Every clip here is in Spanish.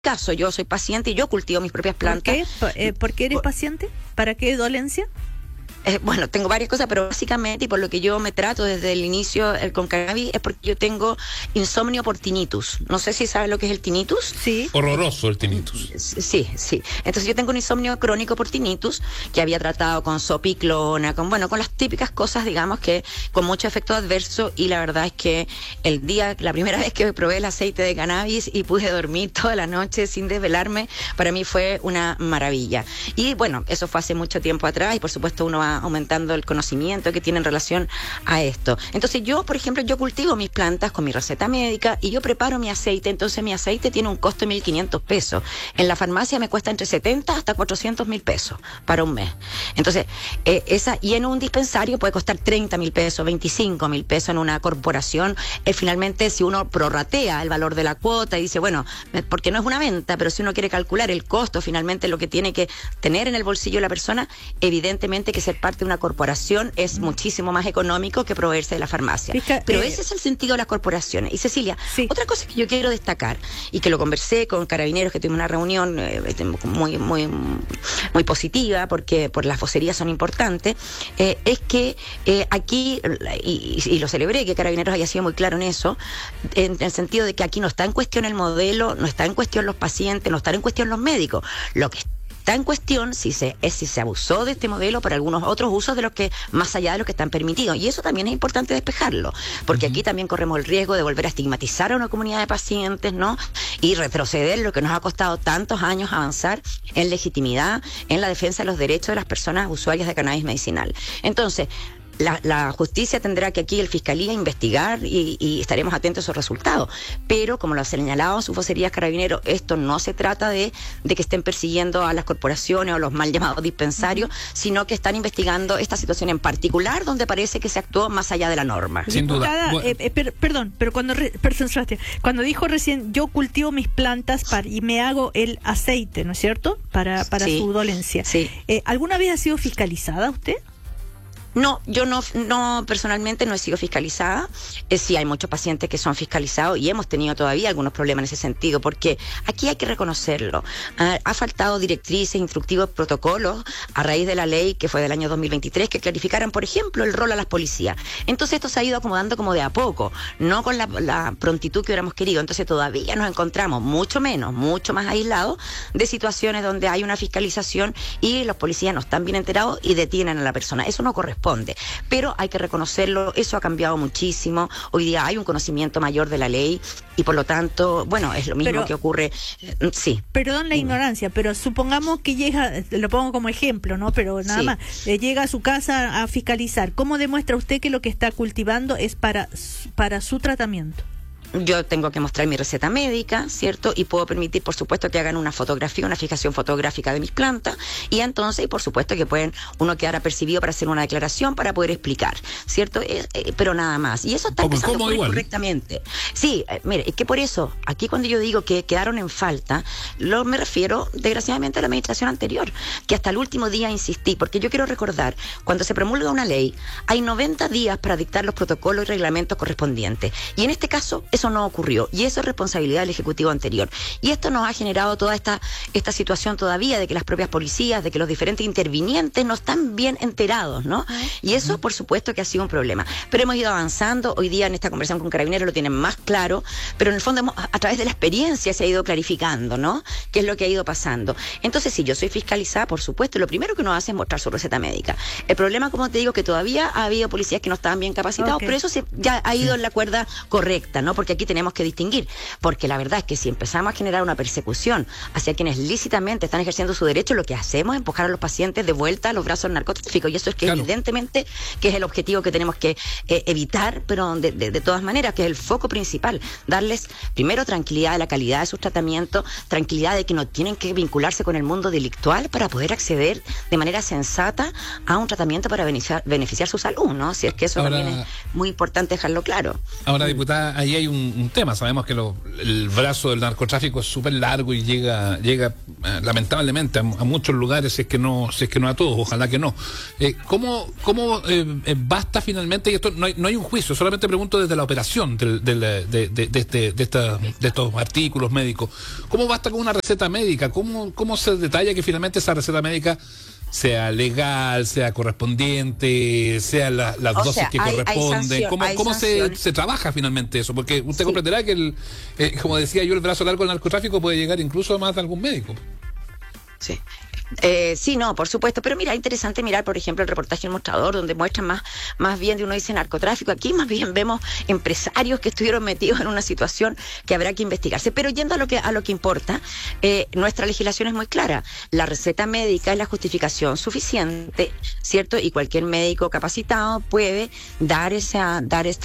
caso, yo soy paciente y yo cultivo mis propias plantas. ¿Por qué eres paciente? ¿Para qué dolencia? Bueno, tengo varias cosas, pero básicamente, y por lo que yo me trato desde el inicio con cannabis, es porque yo tengo insomnio por tinnitus. No sé si sabes lo que es el tinnitus. Sí. Horroroso el tinnitus. Sí. Entonces yo tengo un insomnio crónico por tinnitus, que había tratado con sopiclona, con las típicas cosas, digamos, que con mucho efecto adverso, y la verdad es que la primera vez que probé el aceite de cannabis y pude dormir toda la noche sin desvelarme, para mí fue una maravilla. Y bueno, eso fue hace mucho tiempo atrás, y por supuesto uno va aumentando el conocimiento que tiene en relación a esto. Entonces yo, por ejemplo, yo cultivo mis plantas con mi receta médica y yo preparo mi aceite. Entonces mi aceite tiene un costo de 1.500 pesos. En la farmacia me cuesta entre 70 hasta 400.000 pesos para un mes. Entonces, y en un dispensario puede costar 30.000 pesos, 25.000 pesos en una corporación. Finalmente, si uno prorratea el valor de la cuota y dice, bueno, porque no es una venta, pero si uno quiere calcular el costo, finalmente lo que tiene que tener en el bolsillo la persona, evidentemente que ser parte de una corporación es muchísimo más económico que proveerse de la farmacia. Pero ese es el sentido de las corporaciones. Y Cecilia, otra cosa que yo quiero destacar, y que lo conversé con Carabineros, que tuvimos una reunión muy positiva, porque las vocerías son importantes, es que aquí, y lo celebré, que Carabineros haya sido muy claro en eso, en el sentido de que aquí no está en cuestión el modelo, no está en cuestión los pacientes, no está en cuestión los médicos. Lo que está en cuestión si se abusó de este modelo para algunos otros usos de los que, más allá de los que están permitidos. Y eso también es importante despejarlo, porque aquí también corremos el riesgo de volver a estigmatizar a una comunidad de pacientes, ¿no? Y retroceder lo que nos ha costado tantos años avanzar en legitimidad, en la defensa de los derechos de las personas usuarias de cannabis medicinal. Entonces, la justicia tendrá que aquí, el Fiscalía, investigar y estaremos atentos a sus resultados. Pero, como lo ha señalado sus vocerías Carabineros, esto no se trata de que estén persiguiendo a las corporaciones o los mal llamados dispensarios, sino que están investigando esta situación en particular, donde parece que se actuó más allá de la norma. Sin duda. Perdón, pero cuando dijo recién, yo cultivo mis plantas y me hago el aceite, ¿no es cierto? Para su dolencia. Sí. ¿Alguna vez ha sido fiscalizada usted? No, yo no personalmente no he sido fiscalizada. Sí, hay muchos pacientes que son fiscalizados y hemos tenido todavía algunos problemas en ese sentido, porque aquí hay que reconocerlo. Ha faltado directrices, instructivos, protocolos a raíz de la ley que fue del año 2023 que clarificaran, por ejemplo, el rol a las policías. Entonces esto se ha ido acomodando como de a poco, no con la prontitud que hubiéramos querido. Entonces todavía nos encontramos mucho más aislados de situaciones donde hay una fiscalización y los policías no están bien enterados y detienen a la persona. Eso no corresponde. Pero hay que reconocerlo, eso ha cambiado muchísimo. Hoy día hay un conocimiento mayor de la ley y por lo tanto, bueno, es lo mismo que ocurre. Sí. Perdón la ignorancia, pero supongamos que llega, lo pongo como ejemplo, ¿no? Pero nada más, llega a su casa a fiscalizar. ¿Cómo demuestra usted que lo que está cultivando es para su tratamiento? Yo tengo que mostrar mi receta médica, ¿cierto? Y puedo permitir, por supuesto, que hagan una fotografía, una fijación fotográfica de mis plantas, y entonces, por supuesto, que pueden uno quedar apercibido para hacer una declaración, para poder explicar, ¿cierto? Pero nada más. Y eso está empezando a ocurrir correctamente. Sí, mire, es que por eso, aquí cuando yo digo que quedaron en falta, me refiero, desgraciadamente, a la administración anterior, que hasta el último día insistí, porque yo quiero recordar, cuando se promulga una ley, hay 90 días para dictar los protocolos y reglamentos correspondientes. Y en este caso, eso no ocurrió, y eso es responsabilidad del Ejecutivo anterior. Y esto nos ha generado toda esta situación todavía de que las propias policías, de que los diferentes intervinientes no están bien enterados, ¿no? Y eso, por supuesto, que ha sido un problema. Pero hemos ido avanzando. Hoy día en esta conversación con Carabineros lo tienen más claro, pero en el fondo a través de la experiencia se ha ido clarificando, ¿no? ¿Qué es lo que ha ido pasando? Entonces, si yo soy fiscalizada, por supuesto, lo primero que uno hace es mostrar su receta médica. El problema, como te digo, que todavía ha habido policías que no estaban bien capacitados, pero eso ya ha ido en la cuerda correcta, ¿no? Porque aquí tenemos que distinguir, porque la verdad es que si empezamos a generar una persecución hacia quienes lícitamente están ejerciendo su derecho, lo que hacemos es empujar a los pacientes de vuelta a los brazos del narcotráfico, y eso es que evidentemente que es el objetivo que tenemos que evitar, pero de todas maneras, que es el foco principal, darles primero tranquilidad de la calidad de sus tratamientos, tranquilidad de que no tienen que vincularse con el mundo delictual para poder acceder de manera sensata a un tratamiento para beneficiar su salud, ¿no? Si es que eso también es muy importante dejarlo claro. Ahora, diputada, ahí hay un un tema. Sabemos que el brazo del narcotráfico es súper largo y llega lamentablemente a muchos lugares, si es que no a todos, ojalá que no. ¿Cómo basta finalmente? Y esto no hay un juicio, solamente pregunto desde la operación de estos artículos médicos. ¿Cómo basta con una receta médica? ¿Cómo se detalla que finalmente esa receta médica sea legal, sea correspondiente, sea las dosis que corresponden? ¿Cómo se trabaja finalmente eso? Porque usted comprenderá que, como decía yo, el brazo largo del narcotráfico puede llegar incluso a más de algún médico. Sí. Sí, no, por supuesto, pero mira, interesante mirar, por ejemplo, el reportaje del Mostrador, donde muestran más bien de uno dice narcotráfico. Aquí más bien vemos empresarios que estuvieron metidos en una situación que habrá que investigarse. Pero yendo a lo que importa, nuestra legislación es muy clara. La receta médica es la justificación suficiente, ¿cierto? Y cualquier médico capacitado puede dar esta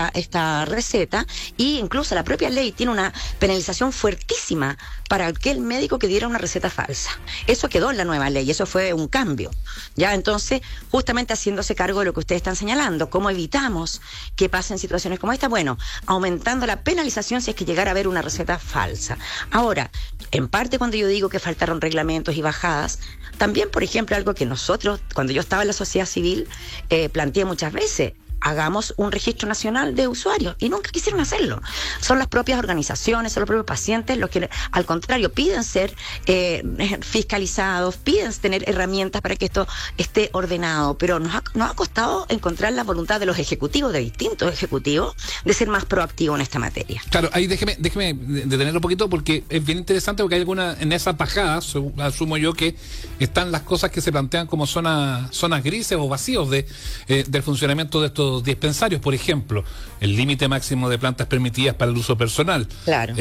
receta, y incluso la propia ley tiene una penalización fuertísima para aquel médico que diera una receta falsa. Eso quedó en la nueva ley, eso fue un cambio. Ya, entonces, justamente haciéndose cargo de lo que ustedes están señalando, ¿cómo evitamos que pasen situaciones como esta? Bueno, aumentando la penalización si es que llegara a haber una receta falsa. Ahora, en parte cuando yo digo que faltaron reglamentos y bajadas, también, por ejemplo, algo que nosotros, cuando yo estaba en la sociedad civil, planteé muchas veces: hagamos un registro nacional de usuarios, y nunca quisieron hacerlo. Son las propias organizaciones, son los propios pacientes los que, al contrario, piden ser fiscalizados, piden tener herramientas para que esto esté ordenado, pero nos ha costado encontrar la voluntad de los ejecutivos, de distintos ejecutivos, de ser más proactivos en esta materia. Claro, ahí déjeme detenerlo un poquito, porque es bien interesante, porque hay en esas bajadas, asumo yo, que están las cosas que se plantean como zonas grises o vacíos del funcionamiento de estos dispensarios. Por ejemplo, el límite máximo de plantas permitidas para el uso personal. Claro.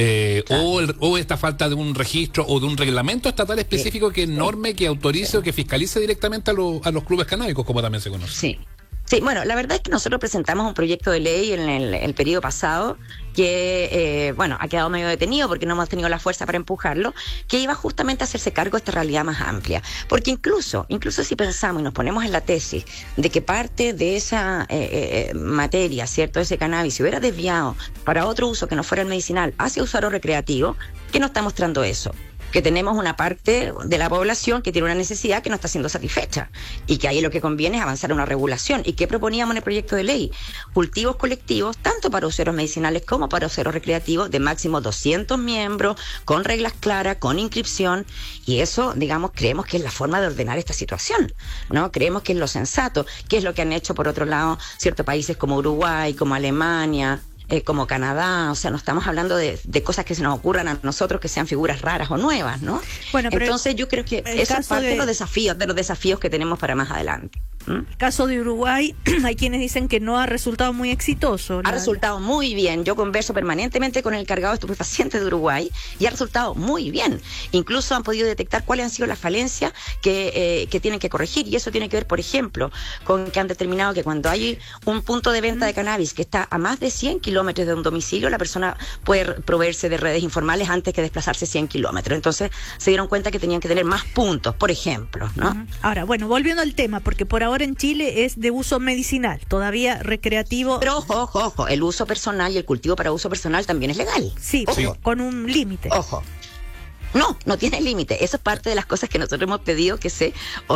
O esta falta de un registro o de un reglamento estatal específico que norme, que autorice o que fiscalice directamente a los clubes canábicos, como también se conoce. Sí. Sí, bueno, la verdad es que nosotros presentamos un proyecto de ley en el periodo pasado que, ha quedado medio detenido porque no hemos tenido la fuerza para empujarlo, que iba justamente a hacerse cargo de esta realidad más amplia. Porque incluso si pensamos y nos ponemos en la tesis de que parte de esa materia, ¿cierto?, ese cannabis, se hubiera desviado para otro uso que no fuera el medicinal hacia usuario recreativo, ¿qué nos está mostrando eso? Que tenemos una parte de la población que tiene una necesidad que no está siendo satisfecha, y que ahí lo que conviene es avanzar en una regulación. ¿Y qué proponíamos en el proyecto de ley? Cultivos colectivos, tanto para usuarios medicinales como para usuarios recreativos, de máximo 200 miembros, con reglas claras, con inscripción, y eso, digamos, creemos que es la forma de ordenar esta situación, ¿no? Creemos que es lo sensato, que es lo que han hecho, por otro lado, ciertos países como Uruguay, como Alemania, como Canadá. O sea, no estamos hablando de cosas que se nos ocurran a nosotros, que sean figuras raras o nuevas, ¿no? Bueno, pero entonces yo creo que eso es parte de los desafíos que tenemos para más adelante. El caso de Uruguay, hay quienes dicen que no ha resultado muy exitoso. Ha resultado muy bien. Yo converso permanentemente con el encargado de estupefacientes de Uruguay y ha resultado muy bien. Incluso han podido detectar cuáles han sido las falencias que tienen que corregir, y eso tiene que ver, por ejemplo, con que han determinado que cuando hay un punto de venta de cannabis que está a más de 100 kilómetros de un domicilio, la persona puede proveerse de redes informales antes que desplazarse 100 kilómetros. Entonces se dieron cuenta que tenían que tener más puntos, por ejemplo, ¿no? Ahora, bueno, volviendo al tema, porque por ahora en Chile es de uso medicinal, todavía recreativo. Pero ojo, el uso personal y el cultivo para uso personal también es legal. Sí, con un límite. Ojo. No tiene límite. Eso es parte de las cosas que nosotros hemos pedido que se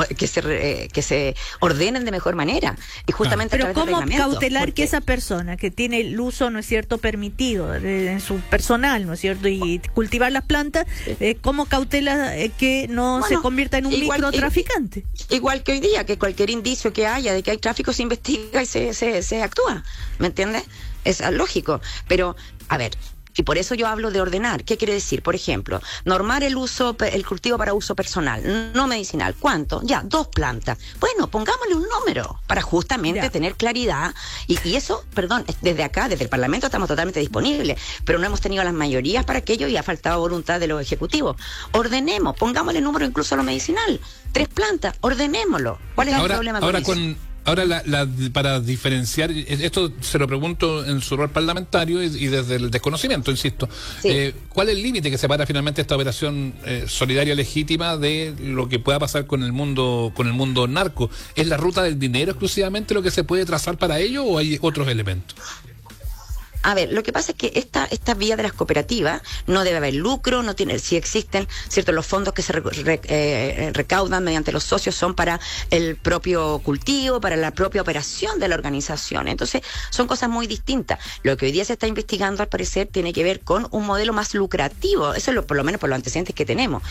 ordenen de mejor manera. Y justamente Pero ¿cómo cautelar que esa persona que tiene el uso, ¿no es cierto?, permitido en su personal, ¿no es cierto?, y cultivar las plantas, ¿cómo cautela que no se convierta en un microtraficante? Igual que hoy día, que cualquier indicio que haya de que hay tráfico se investiga y se actúa. ¿Me entiendes? Es lógico. Pero, a ver, y por eso yo hablo de ordenar. ¿Qué quiere decir? Por ejemplo, normar el cultivo para uso personal, no medicinal. ¿Cuánto? Ya, 2 plantas. Bueno, pongámosle un número para justamente tener claridad. Y eso, perdón, desde acá, desde el Parlamento estamos totalmente disponibles, pero no hemos tenido las mayorías para aquello y ha faltado voluntad de los ejecutivos. Ordenemos, pongámosle número incluso a lo medicinal. 3 plantas, ordenémoslo. ¿Cuál es el problema con eso? Ahora, para diferenciar, esto se lo pregunto en su rol parlamentario y desde el desconocimiento, insisto, ¿cuál es el límite que separa finalmente esta operación solidaria legítima de lo que pueda pasar con el mundo narco? ¿Es la ruta del dinero exclusivamente lo que se puede trazar para ello o hay otros elementos? A ver, lo que pasa es que esta vía de las cooperativas no debe haber lucro, no tiene, si existen, ¿cierto? Los fondos que se recaudan mediante los socios son para el propio cultivo, para la propia operación de la organización. Entonces, son cosas muy distintas. Lo que hoy día se está investigando, al parecer, tiene que ver con un modelo más lucrativo. Eso es por lo menos por los antecedentes que tenemos.